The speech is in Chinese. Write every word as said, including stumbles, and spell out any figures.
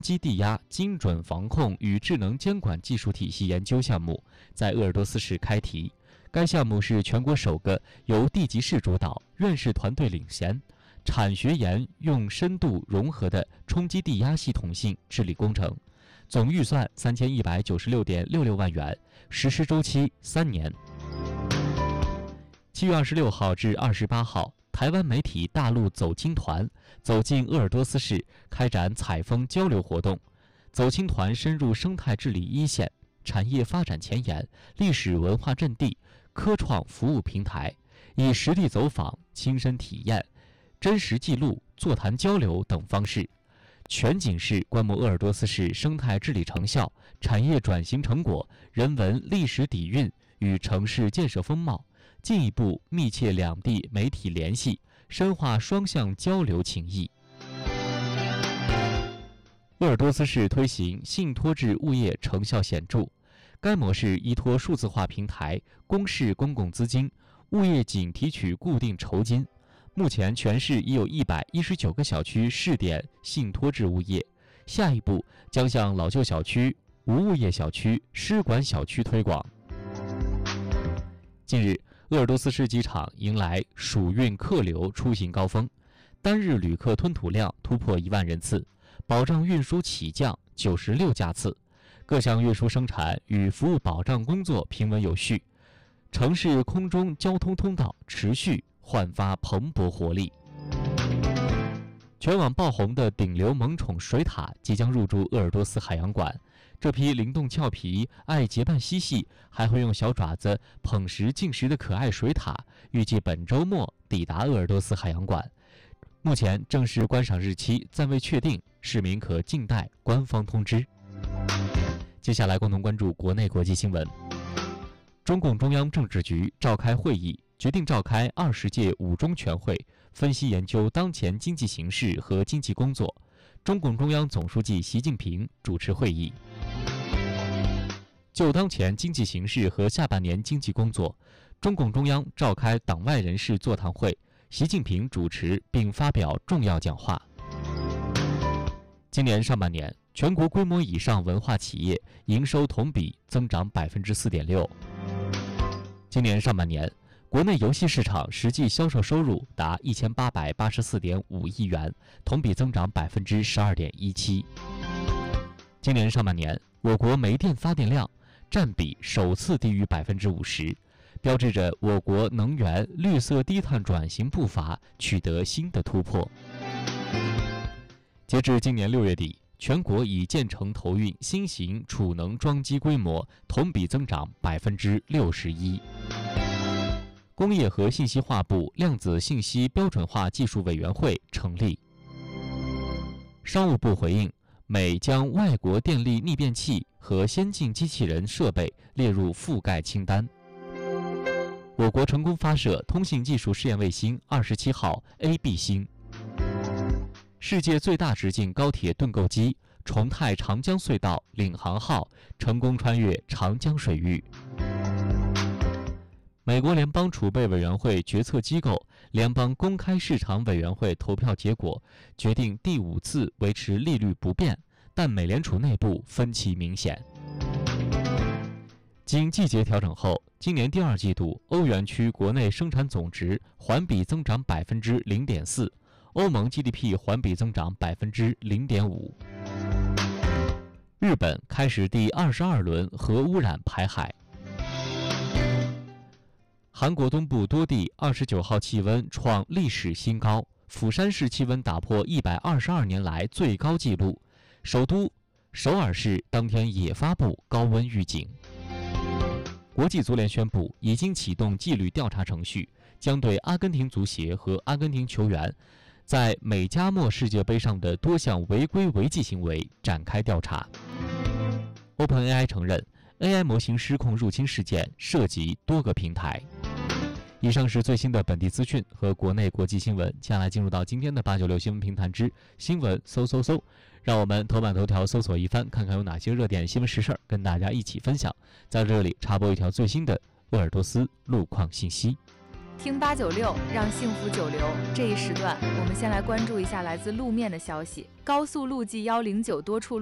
基地压精准防控与智能监管技术体系研究项目在鄂尔多斯市开题。该项目是全国首个由地级市主导、院士团队领衔、产学研用深度融合的冲击地压系统性治理工程，总预算三千一百九十六点六六万元，实施周期三年。七月二十六号至二十八号，台湾媒体大陆走青团走进鄂尔多斯市，开展采风交流活动。走青团深入生态治理一线、产业发展前沿、历史文化阵地、科创服务平台，以实地走访、亲身体验、真实记录、座谈交流等方式，全景式观摩鄂尔多斯市生态治理成效、产业转型成果、人文历史底蕴与城市建设风貌，进一步密切两地媒体联系，深化双向交流情谊。鄂尔多斯市推行信托制物业成效显著，该模式依托数字化平台，公示公共资金，物业仅提取固定酬金。目前全市已有一百一十九个小区试点信托制物业，下一步将向老旧小区、无物业小区、失管小区推广。近日，鄂尔多斯市机场迎来暑运客流出行高峰，单日旅客吞吐量突破一万人次，保障运输起降九十六架次，各项运输生产与服务保障工作平稳有序，城市空中交通通道持续焕发蓬勃活力。全网爆红的顶流萌宠水獭即将入驻鄂尔多斯海洋馆，这批灵动俏皮、爱结伴嬉戏，还会用小爪子捧食进食的可爱水獭，预计本周末抵达鄂尔多斯海洋馆。目前正式观赏日期暂未确定，市民可静待官方通知。接下来共同关注国内国际新闻。中共中央政治局召开会议，决定召开二十届五中全会，分析研究当前经济形势和经济工作。中共中央总书记习近平主持会议。就当前经济形势和下半年经济工作，中共中央召开党外人士座谈会，习近平主持并发表重要讲话。今年上半年，全国规模以上文化企业营收同比增长 百分之四点六。今年上半年，国内游戏市场实际销售收入达一千八百八十四点五亿元，同比增长 百分之十二点一七。今年上半年，我国煤电发电量占比首次低于 百分之五十， 标志着我国能源绿色低碳转型步伐取得新的突破。截至今年六月底，全国已建成投运新型储能装机规模同比增长 百分之六十一。工业和信息化部量子信息标准化技术委员会成立。商务部回应，美将外国电力逆变器和先进机器人设备列入覆盖清单。我国成功发射通信技术试验卫星二十七号 A B 星。世界最大直径高铁盾构机重泰长江隧道领航号成功穿越长江水域。美国联邦储备委员会决策机构联邦公开市场委员会投票结果决定第五次维持利率不变，但美联储内部分歧明显。经季节调整后，今年第二季度欧元区国内生产总值环比增长 百分之零点四， 欧盟 G D P 环比增长 百分之零点五。 日本开始第二十二轮核污染排海。韩国东部多地二十九号气温创历史新高，釜山市气温打破一百二十二年来最高纪录，首都首尔市当天也发布高温预警。国际足联宣布已经启动纪律调查程序，将对阿根廷足协和阿根廷球员在美加墨世界杯上的多项违规违纪行为展开调查。OpenAI 承认 A I 模型失控入侵事件涉及多个平台。以上是最新的本地资讯和国内国际新闻，接下来进入到今天的八九六新闻评谈之新闻搜搜搜，让我们头版头条搜索一番，看看有哪些热点新闻时事跟大家一起分享。在这里插播一条最新的鄂尔多斯路况信息。 听八九六，让幸福久留。这一时段，我们先来关注一下来自路面的消息。高速路 G 一零九多处